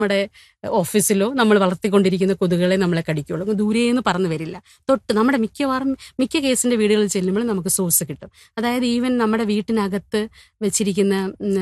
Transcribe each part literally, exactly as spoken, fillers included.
നമ്മുടെ ഓഫീസിലോ നമ്മൾ വളർത്തിക്കൊണ്ടിരിക്കുന്ന കൊതുകുകളെ നമ്മളെ കടിക്കുള്ളൂ. ദൂരേന്ന് പറന്ന് വരില്ല. തൊട്ട് നമ്മുടെ മിക്കവാറും മിക്ക കേസിന്റെ വീടുകളിൽ ചെല്ലുമ്പോൾ നമുക്ക് സോഴ്സ് കിട്ടും. അതായത് ഈവൻ നമ്മുടെ വീട്ടിനകത്ത് വെച്ചിരിക്കുന്ന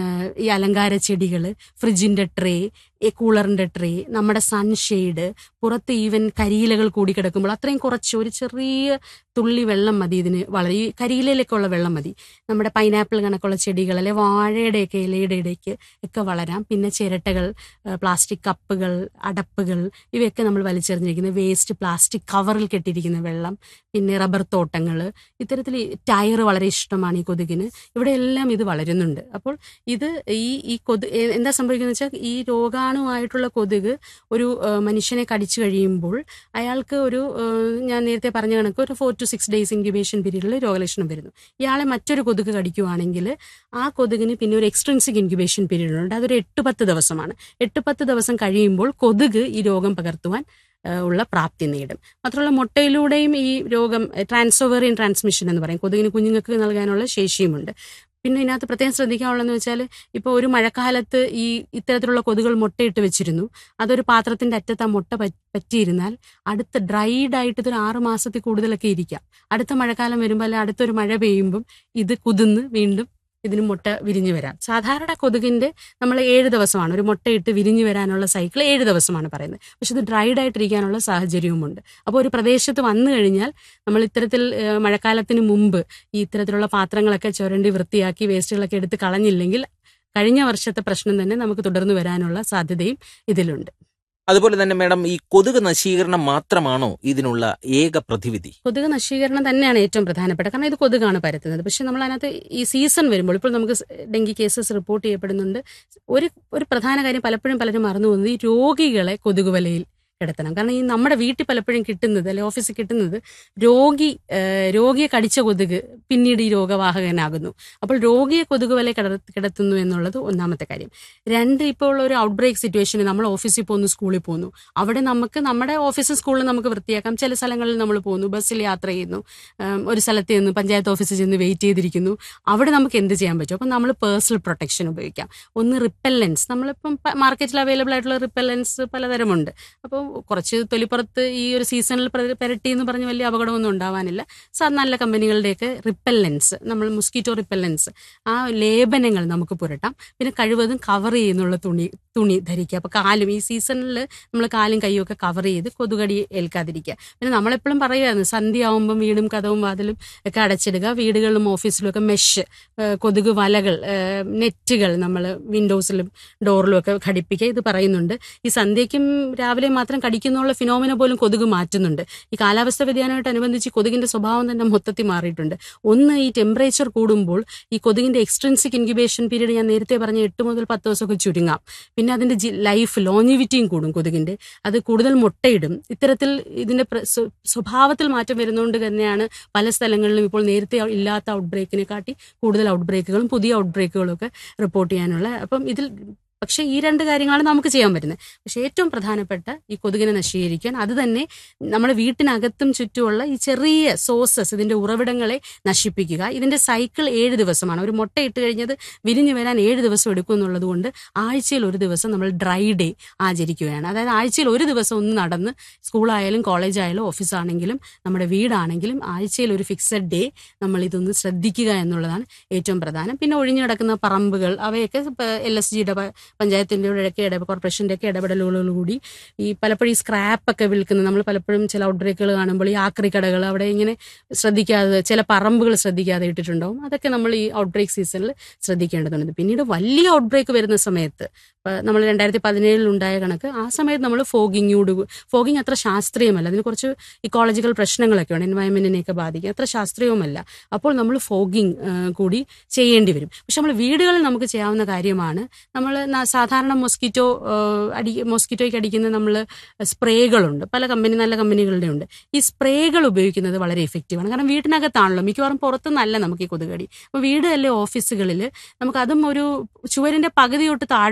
ഈ അലങ്കാര ചെടികൾ, ഫ്രിഡ്ജിന്റെ ട്രേ, കൂളറിന്റെ ട്രേ, നമ്മുടെ സൺഷെയ്ഡ്, പുറത്ത് ഈവൻ കരിയിലകൾ കൂടി കിടക്കുമ്പോൾ അത്രയും കുറച്ച് ഒരു ചെറിയ തുള്ളി വെള്ളം മതി ഇതിന് വളരെ. ഈ കരിയിലയിലേക്കുള്ള വെള്ളം മതി. നമ്മുടെ പൈനാപ്പിൾ കണക്കുള്ള ചെടികൾ അല്ലെ വാഴയുടെയൊക്കെ ഇലയുടെ ഇടയ്ക്ക് ഒക്കെ വളരാം. പിന്നെ ചിരട്ടകൾ, പ്ലാസ്റ്റിക് കപ്പുകൾ, അടപ്പുകൾ, ഇവയൊക്കെ നമ്മൾ വലിച്ചെറിഞ്ഞിരിക്കുന്ന വേസ്റ്റ്, പ്ലാസ്റ്റിക് കവറിൽ കെട്ടിയിരിക്കുന്ന വെള്ളം, പിന്നെ റബ്ബർ തോട്ടങ്ങൾ, ഇത്തരത്തിൽ ടയർ വളരെ ഇഷ്ടമാണ് ഈ കൊതുകിന്. ഇവിടെ എല്ലാം ഇത് വളരുന്നുണ്ട്. അപ്പോൾ ഇത് ഈ ഈ കൊതു എന്താ സംഭവിക്കുന്നത് വെച്ചാൽ ഈ രോഗാണുവായിട്ടുള്ള കൊതുക് ഒരു മനുഷ്യനെ കടിച്ചു കഴിയുമ്പോൾ അയാൾക്ക് ഒരു ഞാൻ നേരത്തെ പറഞ്ഞ കണക്ക് ഒരു four to six days incubation പീരീഡിൽ രോഗലക്ഷണം വരുന്നു. ഇയാളെ മറ്റൊരു കൊതുക് കടിക്കുവാണെങ്കിൽ ആ കൊതുകിന് പിന്നെ ഒരു എക്സ്ട്രിൻസിക് ഇൻക്യുബേഷൻ പീരീഡ് ഉണ്ട്. അതൊരു എട്ട് പത്ത് ദിവസമാണ്. എട്ട് പത്ത് ദിവസം കഴിയുമ്പോൾ കൊതുക് ഈ രോഗം പകർത്തുവാൻ ഉള്ള പ്രാപ്തി നേടും. മാത്രമല്ല മുട്ടയിലൂടെയും ഈ രോഗം ട്രാൻസോവേറിയൻ ട്രാൻസ്മിഷൻ എന്ന് പറയും, കൊതുകിന് കുഞ്ഞുങ്ങൾക്ക് നൽകാനുള്ള ശേഷിയുമുണ്ട്. പിന്നെ ഇതിനകത്ത് പ്രത്യേകം ശ്രദ്ധിക്കാനുള്ളതെന്ന് വെച്ചാൽ ഇപ്പോൾ ഒരു മഴക്കാലത്ത് ഈ ഇത്തരത്തിലുള്ള കൊതുകൾ മുട്ടയിട്ട് വെച്ചിരുന്നു. അതൊരു പാത്രത്തിന്റെ അറ്റത്ത് ആ മുട്ട പറ്റിയിരുന്നാൽ അടുത്ത ഡ്രൈഡ് ആയിട്ട് ഇതൊരു ആറ് മാസത്തിൽ കൂടുതലൊക്കെ ഇരിക്കാം. അടുത്ത മഴക്കാലം വരുമ്പോൾ അല്ലെ അടുത്തൊരു മഴ പെയ്യുമ്പം ഇത് കുതിർന്ന് വീണ്ടും ഇതിന് മുട്ട വിരിഞ്ഞു വരാം. സാധാരണ കൊതുകിന്റെ നമ്മൾ ഏഴ് ദിവസമാണ് ഒരു മുട്ടയിട്ട് വിരിഞ്ഞു വരാനുള്ള സൈക്കിൾ ഏഴ് ദിവസമാണ് പറയുന്നത്. പക്ഷെ ഇത് ഡ്രൈഡ് ആയിട്ടിരിക്കാനുള്ള സാഹചര്യവുമുണ്ട്. അപ്പോൾ ഒരു പ്രദേശത്ത് വന്നു കഴിഞ്ഞാൽ നമ്മൾ ഇത്തരത്തിൽ മഴക്കാലത്തിന് മുമ്പ് ഈ ഇത്തരത്തിലുള്ള പാത്രങ്ങളൊക്കെ ചുരണ്ടി വൃത്തിയാക്കി വേസ്റ്റുകളൊക്കെ എടുത്ത് കളഞ്ഞില്ലെങ്കിൽ കഴിഞ്ഞ വർഷത്തെ പ്രശ്നം തന്നെ നമുക്ക് തുടർന്ന് വരാനുള്ള സാധ്യതയും ഇതിലുണ്ട്. അതുപോലെ തന്നെ മാഡം, ഈ കൊതുക് നശീകരണം മാത്രമാണോ ഇതിനുള്ള ഏക പ്രതിവിധി? കൊതുക് നശീകരണം തന്നെയാണ് ഏറ്റവും പ്രധാനപ്പെട്ട. കാരണം ഇത് കൊതുകാണ് പരത്തുന്നത്. പക്ഷെ നമ്മൾ അതിനകത്ത് ഈ സീസൺ വരുമ്പോൾ ഇപ്പോൾ നമുക്ക് ഡെങ്കി കേസസ് റിപ്പോർട്ട് ചെയ്യപ്പെടുന്നുണ്ട്. ഒരു ഒരു പ്രധാന കാര്യം പലപ്പോഴും പലരും മറന്നു പോകുന്നത് ഈ രോഗികളെ കൊതുക് വലയിൽ കിടത്തണം. കാരണം ഈ നമ്മുടെ വീട്ടിൽ പലപ്പോഴും കിട്ടുന്നത് അല്ലെ ഓഫീസിൽ കിട്ടുന്നത് രോഗി രോഗിയെ കടിച്ച കൊതുക് പിന്നീട് ഈ രോഗവാഹകനാകുന്നു. അപ്പോൾ രോഗിയെ കൊതുക് വല കിടത്തുന്നു എന്നുള്ളത് ഒന്നാമത്തെ കാര്യം. രണ്ട്, ഇപ്പോൾ ഉള്ള ഒരു ഔട്ട് ബ്രേക്ക് സിറ്റുവേഷനിൽ നമ്മൾ ഓഫീസിൽ പോകുന്നു, സ്കൂളിൽ പോകുന്നു, അവിടെ നമുക്ക് നമ്മുടെ ഓഫീസും സ്കൂളിൽ നമുക്ക് വൃത്തിയാക്കാം. ചില സ്ഥലങ്ങളിൽ നമ്മൾ പോകുന്നു, ബസ്സിൽ യാത്ര ചെയ്യുന്നു, ഒരു സ്ഥലത്ത് നിന്ന് പഞ്ചായത്ത് ഓഫീസിൽ ചെന്ന് വെയിറ്റ് ചെയ്തിരിക്കുന്നു, അവിടെ നമുക്ക് എന്ത് ചെയ്യാൻ പറ്റും? അപ്പം നമ്മൾ പേഴ്സണൽ പ്രൊട്ടക്ഷൻ ഉപയോഗിക്കാം. ഒന്ന് റിപ്പല്ലൻസ്, നമ്മളിപ്പം മാർക്കറ്റിൽ അവൈലബിൾ ആയിട്ടുള്ള റിപ്പല്ലൻസ് പലതരമുണ്ട്. അപ്പോൾ കുറച്ച് തൊലിപ്പുറത്ത് ഈ ഒരു സീസണിൽ പെരട്ടി എന്ന് പറഞ്ഞ് വലിയ അപകടമൊന്നും ഉണ്ടാവാനില്ല. നല്ല കമ്പനികളുടെയൊക്കെ റിപ്പല്ലൻസ്, നമ്മൾ മൊസ്കിറ്റോ റിപ്പല്ലൻസ്, ആ ലേപനങ്ങൾ നമുക്ക് പുരട്ടാം. പിന്നെ കഴിവതും കവർ ചെയ്യുന്നുള്ള തുണി തുണി ധരിക്കുക. അപ്പോൾ കാലും ഈ സീസണിൽ നമ്മൾ കാലും കൈയും ഒക്കെ കവർ ചെയ്ത് കൊതുകടി ഏൽക്കാതിരിക്കുക. പിന്നെ നമ്മളെപ്പോഴും പറയുകയായിരുന്നു സന്ധ്യ ആവുമ്പം വീടും കഥവും വാതിലും ഒക്കെ അടച്ചിടുക. വീടുകളിലും ഓഫീസിലും ഒക്കെ മെഷ്, കൊതുക് വലകൾ, നെറ്റുകൾ നമ്മൾ വിൻഡോസിലും ഡോറിലും ഒക്കെ ഘടിപ്പിക്കുക. ഇത് പറയുന്നുണ്ട്. ഈ സന്ധ്യയ്ക്കും രാവിലെ മാത്രം കടിക്കുന്നുള്ള ഫിനോമിന പോലും കൊതുക് മാറ്റുന്നുണ്ട്. ഈ കാലാവസ്ഥ വ്യതിയാനമായിട്ട് അനുബന്ധിച്ച് കൊതുകിന്റെ സ്വഭാവം തന്നെ മൊത്തത്തിൽ മാറിയിട്ടുണ്ട്. ഒന്ന്, ഈ ടെമ്പറേച്ചർ കൂടുമ്പോൾ ഈ കൊതുകിന്റെ എക്സ്ട്രിൻസിക് ഇൻക്യുബേഷൻ പീരീഡ് ഞാൻ നേരത്തെ പറഞ്ഞ എട്ട് മുതൽ പത്ത് ദിവസമൊക്കെ ചുരുങ്ങാം. പിന്നെ അതിന്റെ ലൈഫ് ലോഞ്ചിവിറ്റിയും കൂടും കൊതുകിന്റെ. അത് കൂടുതൽ മുട്ടയിടും. ഇത്തരത്തിൽ ഇതിന്റെ സ്വഭാവത്തിൽ മാറ്റം വരുന്നതുകൊണ്ട് തന്നെയാണ് പല സ്ഥലങ്ങളിലും ഇപ്പോൾ നേരത്തെ ഇല്ലാത്ത ഔട്ട് ബ്രേക്കിനെ കാട്ടി കൂടുതൽ ഔട്ട് ബ്രേക്കുകളും പുതിയ ഔട്ട് ബ്രേക്കുകളും ഒക്കെ റിപ്പോർട്ട് ചെയ്യാനുള്ള. അപ്പം ഇതിൽ പക്ഷേ ഈ രണ്ട് കാര്യങ്ങളാണ് നമുക്ക് ചെയ്യാൻ പറ്റുന്നത്. പക്ഷേ ഏറ്റവും പ്രധാനപ്പെട്ട ഈ കൊതുകിനെ നശീകരിക്കാൻ അത് തന്നെ നമ്മുടെ വീട്ടിനകത്തും ചുറ്റുമുള്ള ഈ ചെറിയ സോഴ്സസ്, ഇതിന്റെ ഉറവിടങ്ങളെ നശിപ്പിക്കുക. ഇതിന്റെ സൈക്കിൾ ഏഴ് ദിവസമാണ്. ഒരു മുട്ട ഇട്ട് കഴിഞ്ഞത് വിരിഞ്ഞു വരാൻ ഏഴ് ദിവസം എടുക്കും എന്നുള്ളത് കൊണ്ട് ആഴ്ചയിൽ ഒരു ദിവസം നമ്മൾ ഡ്രൈ ഡേ ആചരിക്കുകയാണ്. അതായത് ആഴ്ചയിൽ ഒരു ദിവസം ഒന്ന് നടന്ന്, സ്കൂളായാലും കോളേജായാലും ഓഫീസാണെങ്കിലും നമ്മുടെ വീടാണെങ്കിലും ആഴ്ചയിൽ ഒരു ഫിക്സഡ് ഡേ നമ്മൾ ഇതൊന്ന് ശ്രദ്ധിക്കുക എന്നുള്ളതാണ് ഏറ്റവും പ്രധാനം. പിന്നെ ഒഴിഞ്ഞു കിടക്കുന്ന പറമ്പുകൾ, അവയൊക്കെ എൽ എസ് ജിയുടെ പഞ്ചായത്തിൻ്റെ ഒക്കെ ഇടപെടൽ, കോർപ്പറേഷൻ്റെ ഒക്കെ ഇടപെടലുകളോടുകൂടി ഈ പലപ്പോഴും ഈ സ്ക്രാപ്പൊക്കെ വിൽക്കുന്നത് നമ്മൾ പലപ്പോഴും ചില ഔട്ട് ബ്രേക്കുകൾ കാണുമ്പോൾ ഈ ആക്രി കടകൾ അവിടെ ഇങ്ങനെ ശ്രദ്ധിക്കാതെ, ചില പറമ്പുകൾ ശ്രദ്ധിക്കാതെ ഇട്ടിട്ടുണ്ടാവും. അതൊക്കെ നമ്മൾ ഈ ഔട്ട് ബ്രേക്ക് സീസണിൽ ശ്രദ്ധിക്കേണ്ടതുണ്ട്. പിന്നീട് വലിയ ഔട്ട് ബ്രേക്ക് വരുന്ന സമയത്ത് നമ്മൾ രണ്ടായിരത്തി പതിനേഴിൽ ഉണ്ടായ കണക്ക്, ആ സമയത്ത് നമ്മൾ ഫോഗിങ്ങോട് ഫോഗിങ് അത്ര ശാസ്ത്രീയമല്ല. അതിന് കുറച്ച് ഇക്കോളജിക്കൽ പ്രശ്നങ്ങളൊക്കെ ഉണ്ട്, എൻവയൺമെന്റിനെയൊക്കെ ബാധിക്കും, അത്ര ശാസ്ത്രീയവുമല്ല. അപ്പോൾ നമ്മൾ ഫോഗിങ് കൂടി ചെയ്യേണ്ടി വരും. പക്ഷെ നമ്മൾ വീടുകളിൽ നമുക്ക് ചെയ്യാവുന്ന കാര്യമാണ്, നമ്മൾ സാധാരണ മൊസ്കിറ്റോ അടി മൊസ്കിറ്റോയ്ക്ക് അടിക്കുന്ന നമ്മൾ സ്പ്രേകളുണ്ട്, പല കമ്പനി നല്ല കമ്പനികളുടെ ഉണ്ട്. ഈ സ്പ്രേകൾ ഉപയോഗിക്കുന്നത് വളരെ എഫക്റ്റീവാണ്. കാരണം വീട്ടിനകത്താണല്ലോ, മിക്കവാറും പുറത്തുനിന്നല്ല നമുക്ക് ഈ കൊതുകടി. അപ്പോൾ വീട് അല്ലെ ഓഫീസുകളിൽ നമുക്ക് അതും ഒരു ചുവരിന്റെ പകുതി തൊട്ട് താഴോട്ട് മതി.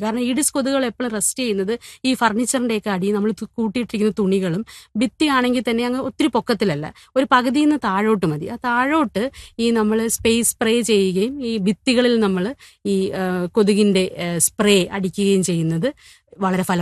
കാരണം ഈഡിസ് കൊതുകുകൾ എപ്പോഴും റെസ്റ്റ് ചെയ്യുന്നത് ഈ ഫർണിച്ചറിന്റെ ഒക്കെ അടിയിൽ നമ്മൾ കൂട്ടിയിട്ടിരിക്കുന്ന തുണികളും, ഭിത്തി ആണെങ്കിൽ തന്നെ അങ്ങ് ഒത്തിരി പൊക്കത്തിലല്ല, ഒരു പകുതിയിൽ നിന്ന് താഴോട്ട് മതി. ആ താഴോട്ട് ഈ നമ്മൾ സ്പേസ് സ്പ്രേ ചെയ്യുകയും ഈ ഭിത്തികളിൽ നമ്മൾ ഈ കൊതുകിന്റെ സ്പ്രേ അടിക്കുകയും ചെയ്യുന്നത് വളരെ ഫലപ്രദമാണ്.